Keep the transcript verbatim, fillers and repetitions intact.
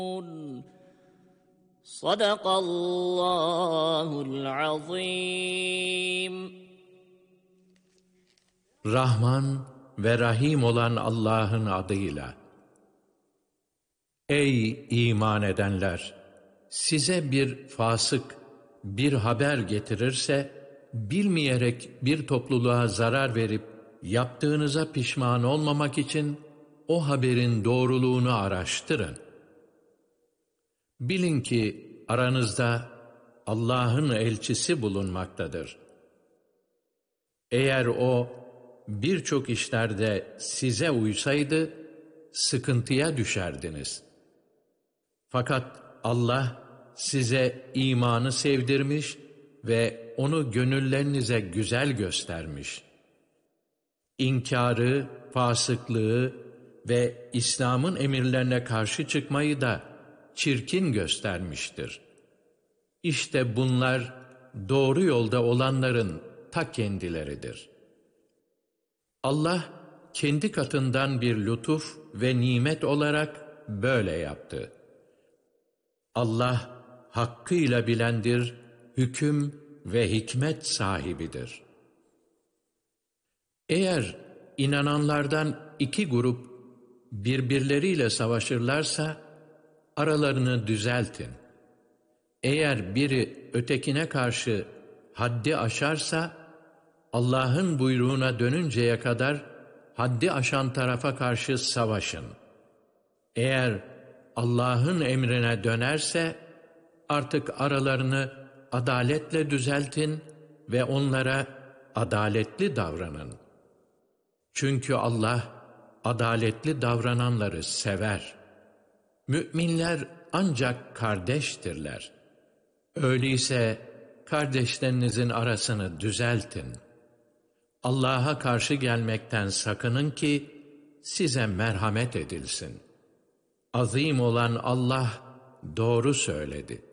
Sadakallahul azim. Rahman ve Rahim olan Allah'ın adıyla. Ey iman edenler! Size bir fasık bir haber getirirse, bilmeyerek bir topluluğa zarar verip, yaptığınıza pişman olmamak için, o haberin doğruluğunu araştırın. Bilin ki aranızda Allah'ın elçisi bulunmaktadır. Eğer o birçok işlerde size uysaydı, sıkıntıya düşerdiniz. Fakat Allah size imanı sevdirmiş ve onu gönüllerinize güzel göstermiş. İnkarı, fasıklığı ve İslam'ın emirlerine karşı çıkmayı da çirkin göstermiştir. İşte bunlar doğru yolda olanların ta kendileridir. Allah kendi katından bir lütuf ve nimet olarak böyle yaptı. Allah hakkıyla bilendir, hüküm ve hikmet sahibidir. Eğer inananlardan iki grup birbirleriyle savaşırlarsa, aralarını düzeltin. Eğer biri ötekine karşı haddi aşarsa, Allah'ın buyruğuna dönünceye kadar haddi aşan tarafa karşı savaşın. Eğer Allah'ın emrine dönerse, artık aralarını adaletle düzeltin ve onlara adaletli davranın. Çünkü Allah adaletli davrananları sever. Müminler ancak kardeştirler. Öyleyse kardeşlerinizin arasını düzeltin. Allah'a karşı gelmekten sakının ki size merhamet edilsin. Azim olan Allah doğru söyledi.